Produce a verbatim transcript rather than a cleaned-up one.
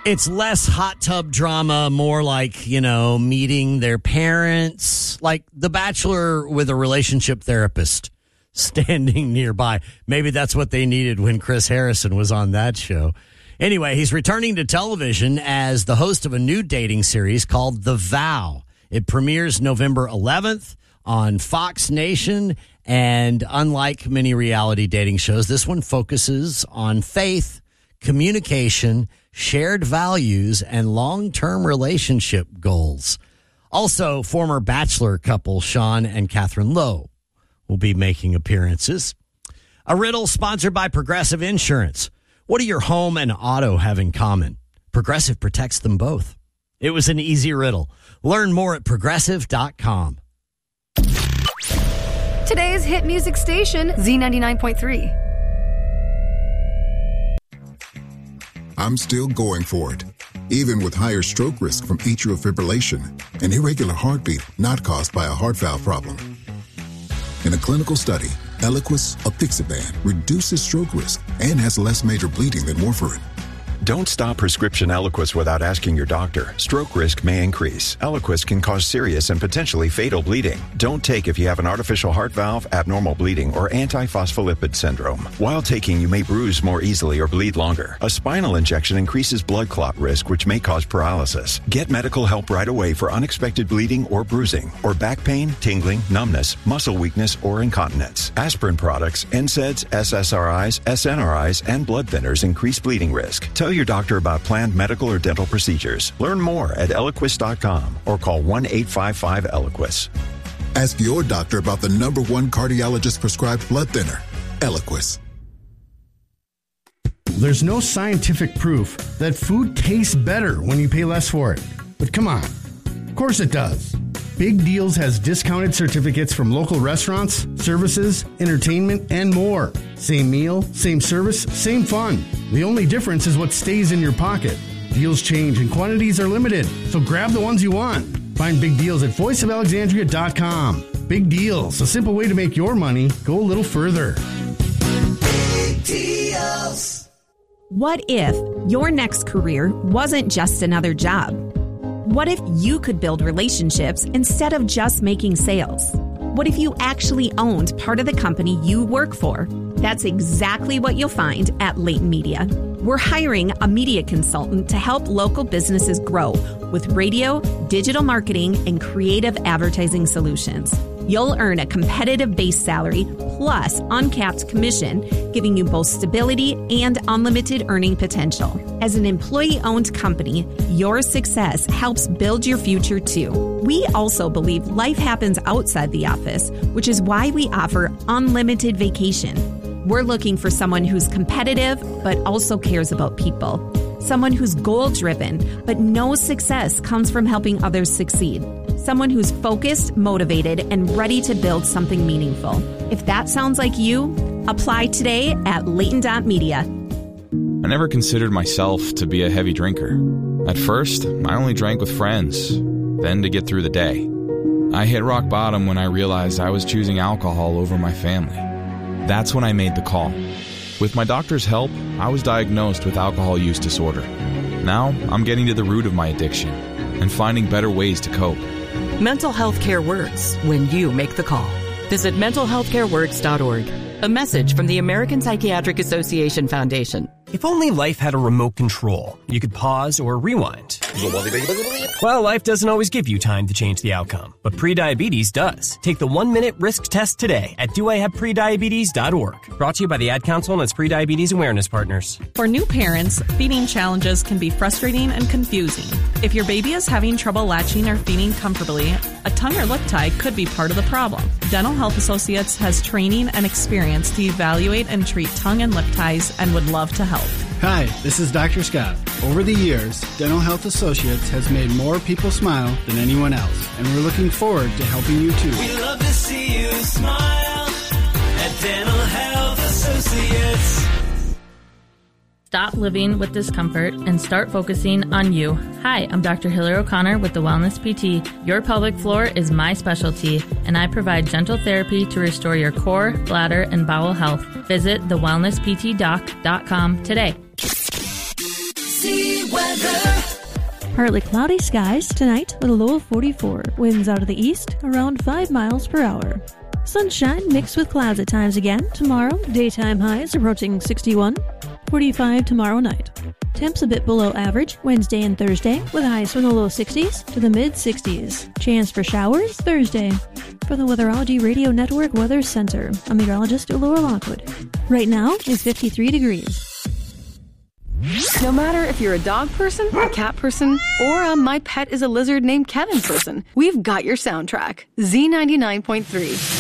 It's less hot tub drama, more like, you know, meeting their parents, like The Bachelor with a relationship therapist standing nearby. Maybe that's what they needed when Chris Harrison was on that show. Anyway, he's returning to television as the host of a new dating series called The Vow. It premieres November eleventh on Fox Nation, and unlike many reality dating shows, this one focuses on faith, communication, shared values, and long-term relationship goals. Also, former Bachelor couple Sean and Catherine Lowe will be making appearances. A riddle sponsored by Progressive Insurance. What do your home and auto have in common? Progressive protects them both. It was an easy riddle. Learn more at progressive dot com. Today's hit music station, Z ninety-nine point three. I'm still going for it, even with higher stroke risk from atrial fibrillation, an irregular heartbeat not caused by a heart valve problem. In a clinical study, Eliquis, apixaban, reduces stroke risk and has less major bleeding than warfarin. Don't stop prescription Eliquis without asking your doctor. Stroke risk may increase. Eliquis can cause serious and potentially fatal bleeding. Don't take if you have an artificial heart valve, abnormal bleeding, or antiphospholipid syndrome. While taking, you may bruise more easily or bleed longer. A spinal injection increases blood clot risk, which may cause paralysis. Get medical help right away for unexpected bleeding or bruising, or back pain, tingling, numbness, muscle weakness, or incontinence. Aspirin products, N SAIDs, S S R Is, S N R Is, and blood thinners increase bleeding risk. Tell your doctor about planned medical or dental procedures. Learn more at Eliquis dot com or call one eight five five Eliquis. Ask your doctor about the number one cardiologist prescribed blood thinner, Eliquis. There's no scientific proof that food tastes better when you pay less for it. But come on, of course it does. Big Deals has discounted certificates from local restaurants, services, entertainment, and more. Same meal, same service, same fun. The only difference is what stays in your pocket. Deals change and quantities are limited, so grab the ones you want. Find Big Deals at voice of alexandria dot com. Big Deals, a simple way to make your money go a little further. Big Deals. What if your next career wasn't just another job? What if you could build relationships instead of just making sales? What if you actually owned part of the company you work for? That's exactly what you'll find at Leighton Media. We're hiring a media consultant to help local businesses grow with radio, digital marketing, and creative advertising solutions. You'll earn a competitive base salary plus uncapped commission, giving you both stability and unlimited earning potential. As an employee-owned company, your success helps build your future too. We also believe life happens outside the office, which is why we offer unlimited vacation. We're looking for someone who's competitive but also cares about people. Someone who's goal-driven but knows success comes from helping others succeed. Someone who's focused, motivated, and ready to build something meaningful. If that sounds like you, apply today at Leighton dot media. I never considered myself to be a heavy drinker. At first, I only drank with friends, then to get through the day. I hit rock bottom when I realized I was choosing alcohol over my family. That's when I made the call. With my doctor's help, I was diagnosed with alcohol use disorder. Now, I'm getting to the root of my addiction and finding better ways to cope. Mental health care works when you make the call. Visit mental health care works dot org. A message from the American Psychiatric Association Foundation. If only life had a remote control, you could pause or rewind. Well, life doesn't always give you time to change the outcome, but prediabetes does. Take the one-minute risk test today at do I have prediabetes dot org. Brought to you by the Ad Council and its prediabetes awareness partners. For new parents, feeding challenges can be frustrating and confusing. If your baby is having trouble latching or feeding comfortably, a tongue or lip tie could be part of the problem. Dental Health Associates has training and experience to evaluate and treat tongue and lip ties and would love to help. Hi, this is Doctor Scott. Over the years, Dental Health Associates has made more people smile than anyone else, and we're looking forward to helping you too. We love to see you smile at Dental Health Associates. Stop living with discomfort and start focusing on you. Hi, I'm Doctor Hillary O'Connor with the Wellness P T. Your pelvic floor is my specialty, and I provide gentle therapy to restore your core, bladder, and bowel health. Visit the wellness p t doc dot com today. Z weather. Partly cloudy skies tonight with a low of forty-four. Winds out of the east around five miles per hour. Sunshine mixed with clouds at times again. Tomorrow, daytime highs approaching sixty-one. forty-five tomorrow night. Temps a bit below average Wednesday and Thursday with highs from the low sixties to the mid sixties. Chance for showers Thursday. For the Weatherology Radio Network Weather Center, I'm meteorologist Laura Lockwood. Right now is fifty-three degrees. No matter if you're a dog person, a cat person, or a my pet is a lizard named Kevin person, we've got your soundtrack. Z ninety-nine point three.